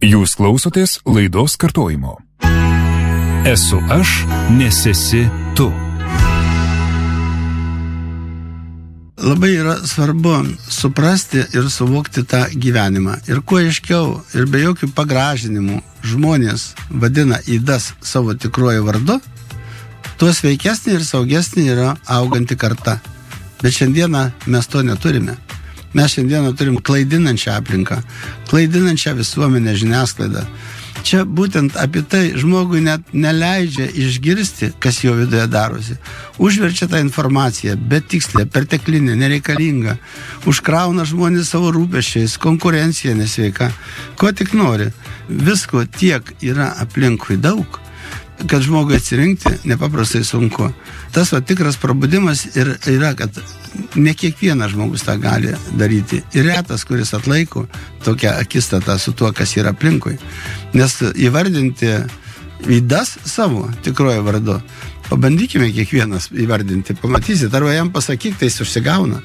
Jūs klausotės laidos kartojimo. Esu aš, nes esi tu. Labai yra svarbu suprasti ir suvokti tą gyvenimą. Ir kuo aiškiau ir be jokių pagražinimų žmonės vadina ydas savo tikruoju vardu, tuo sveikesnė ir saugesnė yra auganti karta. Bet šiandieną mes to neturime. Mes šiandieną turim klaidinančią aplinką, klaidinančią visuomenę, žiniasklaidą. Čia būtent apie tai žmogui net neleidžia išgirsti, kas jo viduje darosi. Užverčia tą informaciją, betikslė, perteklinė, nereikalinga. Užkrauna žmonės savo rūpesčiais, konkurencija nesveika. Ko tik nori. Visko tiek yra aplinkui daug, kad žmogui atsirinkti nepaprastai sunku. Tas tikras prabudimas ir yra, kad ne kiekvienas žmogus tą gali daryti. Ir retas, kuris atlaiko tokią akistatą su tuo, kas yra aplinkui. Nes įvardinti ydas savo tikrojo vardu, pabandykime kiekvienas įvardinti, pamatysit, arba jam pasakyk, tai jis užsigauna.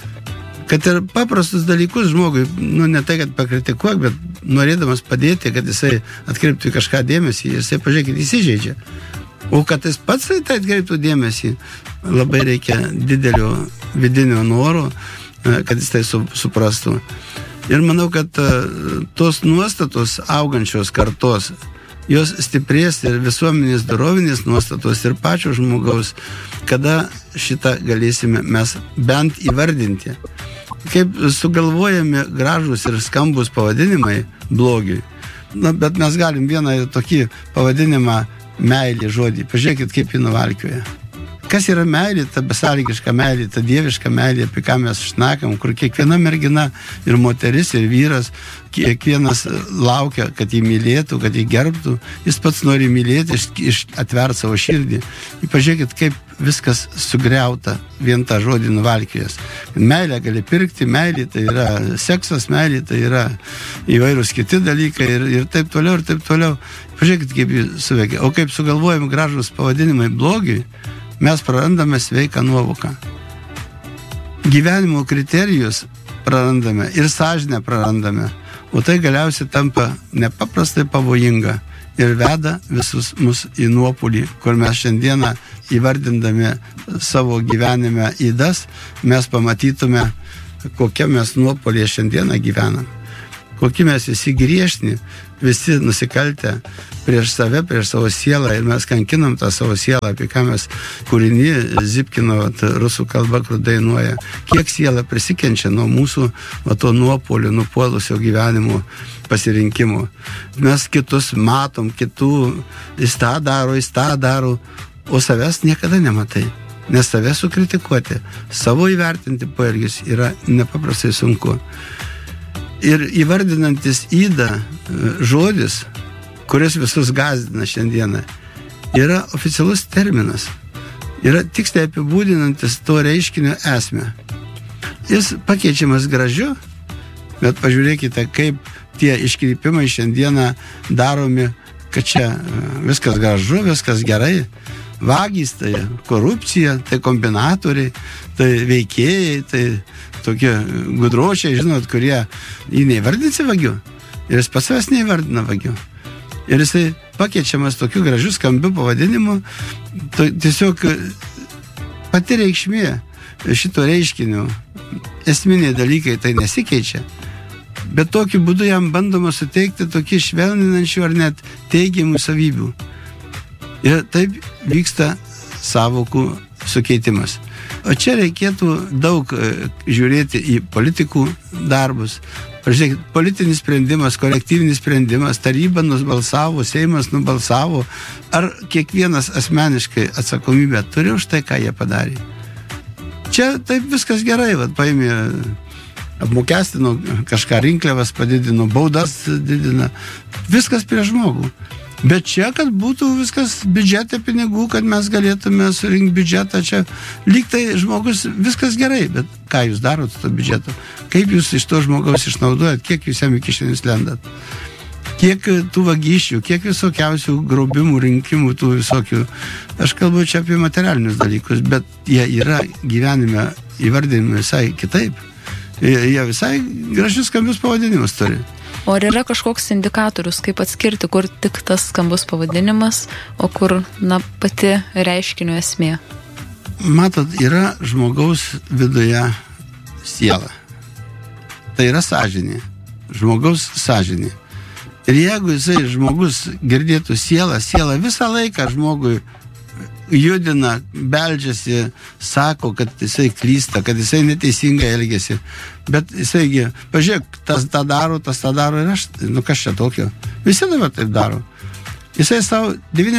Kad ir paprastus dalykus žmogui, ne tai, kad pakritikuok, bet norėdamas padėti, kad jisai atkreiptų kažką dėmesį, jisai, pažiūrėkit, įsižeidžia. O kad jis pats tai atkreiptų dėmesį, labai reikia didelio vidinio noro, kad jis tai suprastų. Ir manau, kad tos nuostatos augančios kartos, jos stiprės ir visuomenės dorovinės nuostatos ir pačio žmogaus, kada šitą galėsime mes bent įvardinti. Kaip sugalvojami gražūs ir skambus pavadinimai blogiui. Bet mes galim vieną tokį pavadinimą meilė žodį. Pažiūrėkit, kaip jį nuvalkioja. Kas yra meilė, ta besąlygiška meilė, ta dieviška meilė, apie ką mes šnekam, kur kiekviena mergina ir moteris, ir vyras, kiekvienas laukia, kad jį mylėtų, kad jį gerbtų. Jis pats nori mylėti, atverti savo širdį. Ir pažiūrėkit, kaip viskas sugriauta vien tą žodį nuvalkėjęs. Meilę gali pirkti, meilė tai yra seksas, meilė tai yra įvairūs kiti dalykai ir taip toliau, ir taip toliau. Pažiūrėkit, kaip jį suveikia. O kaip sugalvojami gražūs pavadinimai blogiui, mes prarandame sveiką nuovoką. Gyvenimo kriterijus prarandame ir sąžinę prarandame, o tai galiausiai tampa nepaprastai pavojinga ir veda visus mus į nuopolį, kur mes šiandieną įvardindami savo gyvenime ydas, mes pamatytume, kokia mes nuopolėje šiandieną gyvenam. Kokie mes visi griežtini, visi nusikaltę prieš save, prieš savo sielą ir mes kankinam tą savo sielą, apie ką mes kūrinį Zipkino rusų kalba, kur dainuoja. Kiek siela prisikenčia nuo mūsų, nuo to nuopolio, nupuolusio gyvenimo pasirinkimų. Mes kitus matom, kitų jis tą daro, o savęs niekada nematai. Nes save sukritikuoti, savo įvertinti poelgis yra nepaprastai sunku. Ir įvardinantis ydą žodis, kuris visus gąsdina šiandieną, yra oficialus terminas. Yra tiksliai apibūdinantis to reiškinio esmę. Jis pakeičiamas gražiu, bet pažiūrėkite, kaip tie iškreipimai šiandieną daromi, kad čia viskas gražu, viskas gerai. Vagys, tai korupcija, tai kombinatoriai, tai veikėjai, tai tokie gudročiai, žinot, kurie jį neįvardinsi vagiu. Ir jis pats savęs neįvardina vagiu. Ir jisai pakeičiamas tokiu gražiu skambiu pavadinimu. Tiesiog pati reikšmė šito reiškinio, esminiai dalykai tai nesikeičia. Bet tokiu būdu jam bandoma suteikti tokį švelninančių ar net teigiamų savybių. Ir taip vyksta sąvokų sukeitimas. O čia reikėtų daug žiūrėti į politikų darbus. Pažiūrėkit, politinis sprendimas, kolektyvinis sprendimas, taryba nubalsavo, Seimas nubalsavo. Ar kiekvienas asmeniškai atsakomybę turi už tai, ką jie padarė? Čia taip viskas gerai, paėmė, apmokestino kažką, rinkliavas padidino, baudas didina. Viskas prieš žmogų. Bet čia, kad būtų viskas biudžete pinigų, kad mes galėtume surinkti biudžetą, čia lyg tai žmogus, viskas gerai, bet ką jūs darot su to biudžetu? Kaip jūs iš to žmogaus išnaudojat, kiek jūs jam į kišenis lendat? Kiek tų vagysčių, kiek visokiausių grobimų, rinkimų, tų visokių. Aš kalbu čia apie materialinius dalykus, bet jie yra gyvenime įvardinami visai kitaip. Jie visai gražius skambius pavadinimus turi. O ar yra kažkoks indikatorius, kaip atskirti, kur tik tas skambus pavadinimas, o kur, pati reiškinio esmė? Matot, yra žmogaus viduje siela. Tai yra sąžinė. Žmogaus sąžinė. Ir jeigu žmogus girdėtų sielą visą laiką žmogui judina, beldžiasi, sako, kad jisai klysta, kad jisai neteisingai elgiasi. Bet jisaigi, pažiūrėk, tas tą daro ir aš, kas čia tokio? Visi dabar taip daro. Jisai savo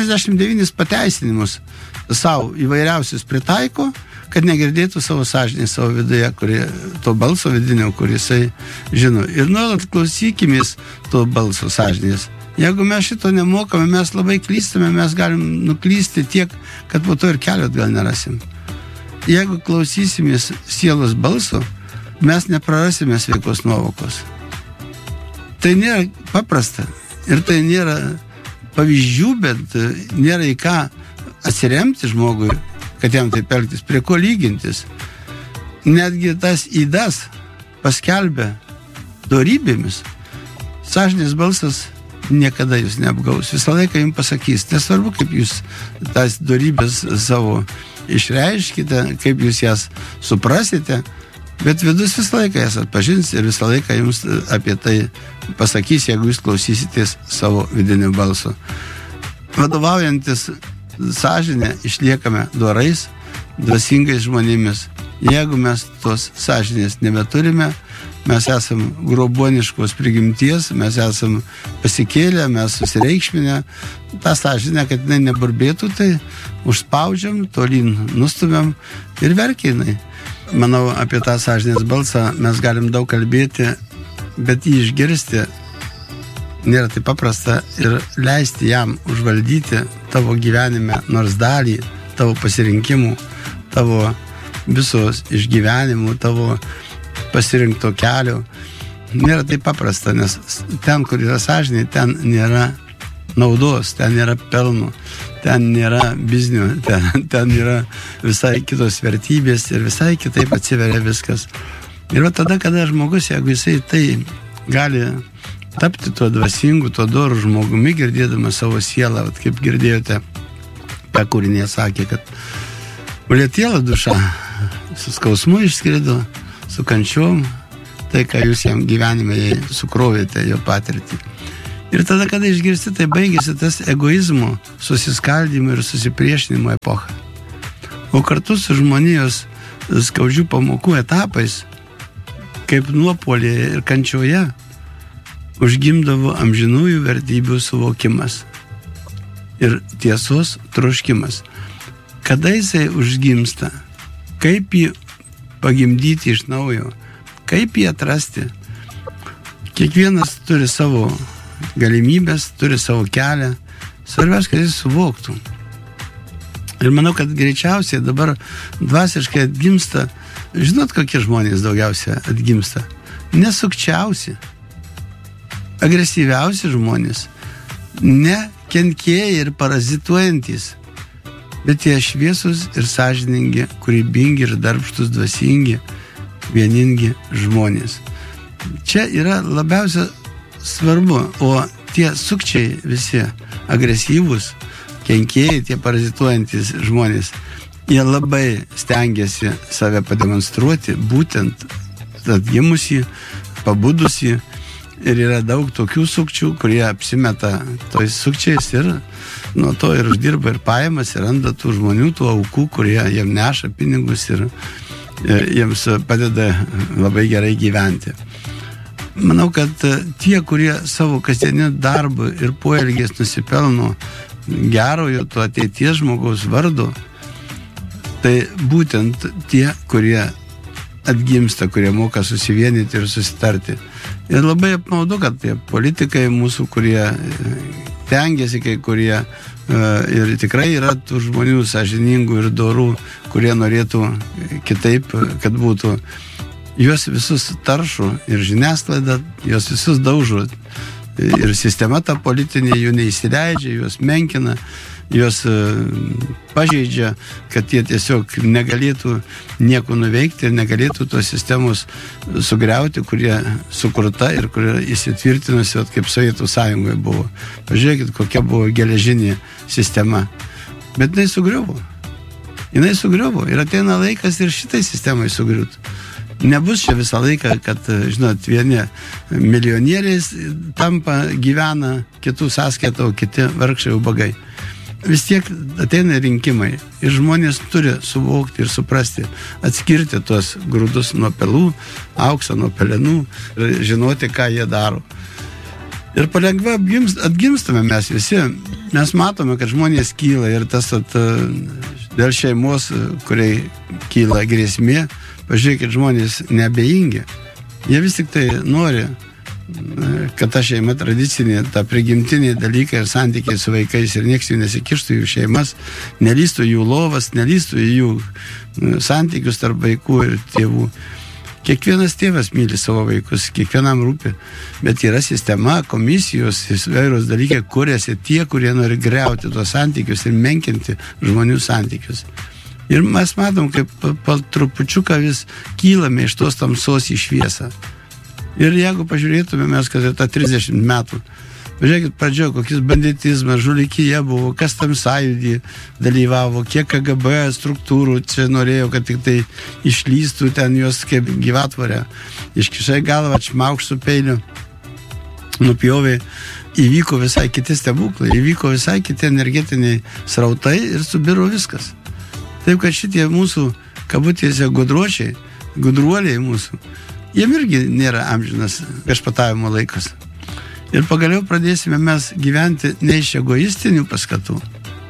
99 pateisinimus savo įvairiausius pritaiko, kad negirdėtų savo sąžinės savo viduje, to balso vidinio, kur jisai žino. Ir nuolat klausykimės to balso sąžinės. Jeigu mes šito nemokame, mes labai klystame, mes galim nuklysti tiek, kad po to ir kelio atgal nerasim. Jeigu klausysimės sielos balso, mes neprarasime sveikos nuovokos. Tai nėra paprasta ir tai nėra pavyzdžių, bet nėra į ką atsiremti žmogui, kad jam taip elgtis, prie ko lygintis. Netgi tas įdas paskelbė dorybėmis. Sąžinės balsas niekada jūs neapgaus. Visą laiką jums pasakys. Nesvarbu, kaip jūs tas dorybės savo išreiškite, kaip jūs jas suprasite, bet vidus visą laiką jas atpažins ir visą laiką jums apie tai pasakys, jeigu jūs klausysitės savo vidinio balso. Vadovaujantis sąžinę išliekame dorais, dvasingais žmonėmis. Jeigu mes tos sąžinės nebeturime, mes esam grobuoniškos prigimties, mes esam pasikėlę, mes susireikšminę. tą sąžinę, kad jinai neburbėtų, tai užspaudžiam, tolyn nustumiam ir verkia jinai. Manau, apie tą sąžinės balsą mes galim daug kalbėti, bet jį išgirsti nėra taip paprasta ir leisti jam užvaldyti tavo gyvenime nors dalį, tavo pasirinkimų, tavo visos išgyvenimų, tavo pasirinkto kelio. Nėra taip paprasta, nes ten, kur yra sąžinė, ten nėra naudos, ten nėra pelno, ten nėra biznio, ten yra visai kitos vertybės ir visai kitaip atsiveria viskas. Ir va tada, kada žmogus, jeigu jisai tai gali tapti tuo dvasingu, tuo doru žmogumi, girdėdamas savo sielą, kaip girdėjote, tą kūrinį sakė, kad ulėtėla duša su skausmu išskrido, su kančiom, tai, ką jūs jam gyvenime sukrovėte, jo patirtį. Ir tada, kada išgirsti, tai baigėsi tas egoizmo, susiskaldimo ir susipriešinimo epocha. O kartu su žmonijos skaudžių pamokų etapais, kaip nuopuolėje ir kančioje, užgimdavo amžinųjų vertybių suvokimas ir tiesos troškimas. Kada jisai užgimsta, kaip jį pagimdyti iš naujo, kaip jį atrasti. Kiekvienas turi savo galimybės, turi savo kelią. Svarbiausia, kad jis suvoktų. Ir manau, kad greičiausiai dabar dvasiškai atgimsta, žinot, kokie žmonės daugiausia atgimsta? Nesukčiausi, agresyviausi žmonės, ne kenkėjai ir parazituojantis, bet tie šviesus ir sąžiningi, kūrybingi ir darbštus, dvasingi, vieningi žmonės. Čia yra labiausia svarbu, o tie sukčiai visi agresyvūs, kenkėjai, tie parazituojantis žmonės, jie labai stengiasi save pademonstruoti, būtent atgimusį, pabudusį, ir yra daug tokių sukčių, kurie apsimeta tojais sukčiais ir nuo to ir uždirba ir pajamas, ir randa tų žmonių, tų aukų, kurie jiem neša pinigus ir jiems padeda labai gerai gyventi. Manau, kad tie, kurie savo kasdieniu darbu ir poelgiais nusipelno gerojo to ateities žmogaus vardu, tai būtent tie, kurie atgimsta, kurie moka susivienyti ir susitarti. Ir labai apmaudu, kad tie politikai mūsų, kurie tengiasi, kai kurie ir tikrai yra tų žmonių sąžiningų ir dorų, kurie norėtų kitaip, kad būtų. Juos visus taršo ir žiniasklaida, juos visus daužo. Ir sistema ta politinė jų neįsileidžia, juos menkina. juos pažeidžia, kad jie tiesiog negalėtų nieko nuveikti ir negalėtų tos sistemos sugriauti, kurie sukurta ir kurie įsitvirtinusi, kaip Sovietų Sąjungoje buvo. Pažiūrėkit, kokia buvo geležinė sistema. Bet jinai sugriuvo. Ir ateina laikas ir šitai sistemai sugriūtų. Nebus čia visą laiką, kad, žinot, vieni milijonieriais tampa, gyvena kitų sąskaitą, o kiti vargšai ubagai. Vis tiek ateina rinkimai ir žmonės turi suvokti ir suprasti, atskirti tuos grūdus nuo pelų, auksą nuo pelenų ir žinoti, ką jie daro. Ir palengva atgimstame mes visi. Mes matome, kad žmonės kyla ir tas dėl šeimos, kuriai kyla grėsmė. Pažiūrėkit, žmonės neabejingi. Jie vis tik tai nori, kad ta šeima tradicinė, ta prigimtinė dalykai ir santykiai su vaikais ir nieks jų nesikištų jų šeimas, nelystų jų lovas, nelystų jų santykius tarp vaikų ir tėvų. Kiekvienas tėvas myli savo vaikus, kiekvienam rūpi, bet yra sistema, komisijos, įvairūs dalykai, kuriasi tie, kurie nori griauti tuos santykius ir menkinti žmonių santykius. Ir mes matom, kaip po trupučiuką vis kylame iš tos tamsos į šviesą. Ir jeigu pažiūrėtume mes, kad tą 30 metų, pažiūrėkit pradžioje, kokis banditizmas, žulikyje buvo, kas tam sąjūdį dalyvavo, kiek KGB struktūrų čia norėjo, kad tik tai išlystų ten juos kaip gyvatvorę. Iškišai galvą, atšmaukš su peiliu, nupjovė. Įvyko visai kiti stebuklai, įvyko visai kiti energetiniai srautai ir subiro viskas. Taip, kad šitie mūsų, kabutėse, gudruoliai mūsų, jiem irgi nėra amžinas viešpatavimo laikas. Ir pagaliau pradėsime mes gyventi ne iš egoistinių paskatų,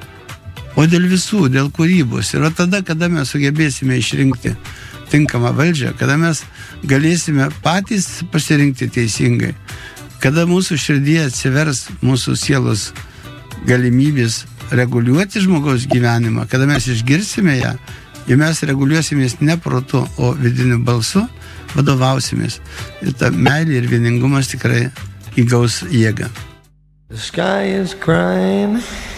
o dėl visų, dėl kūrybos. Ir tada, kada mes sugebėsime išrinkti tinkamą valdžią, kada mes galėsime patys pasirinkti teisingai, kada mūsų širdyje atsivers mūsų sielos galimybės reguliuoti žmogaus gyvenimą, kada mes išgirsime ją ir mes reguliuosimės ne protu, o vidiniu balsu vadovausimės. Ir ta meilė ir vieningumas tikrai įgaus jėgą. The sky is crying.